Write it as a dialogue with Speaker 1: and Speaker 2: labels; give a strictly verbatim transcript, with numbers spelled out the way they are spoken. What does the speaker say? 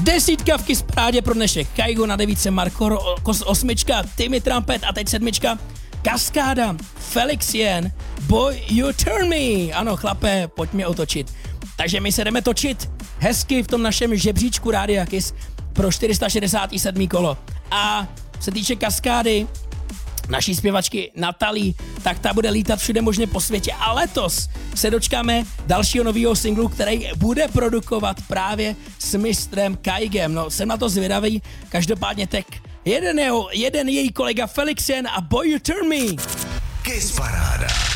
Speaker 1: Desítka v Kiss Parádě pro dnešek. Kaigo na devítce, Marko osmička, Timmy Trumpet a teď sedmička. Kaskáda, Felix Jen, Boy You Turn Me. Ano, chlape, pojď mě otočit. Takže my se jdeme točit hezky v tom našem žebříčku Rádia Kiss pro čtyři sta šedesát sedm kolo. A se týče Kaskády, naší zpěvačky Natalí, tak ta bude lítat všude možně po světě. A letos se dočkáme dalšího nového singlu, který bude produkovat právě s mistrem Kaigem. No, jsem na to zvědavý. Každopádně tak jeden, jeho, jeden její kolega Felix Jen a Boy You Turn Me.
Speaker 2: Kiss Paráda.